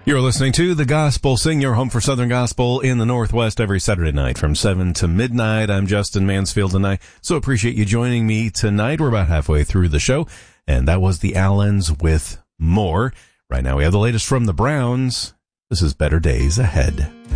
You're listening to The Gospel Sing, your home for Southern Gospel in the Northwest every Saturday night from 7 to midnight. I'm Justin Mansfield, and I so appreciate you joining me tonight. We're about halfway through the show, and that was the Allens with More. Right now we have the latest from the Browns. This is Better Days Ahead.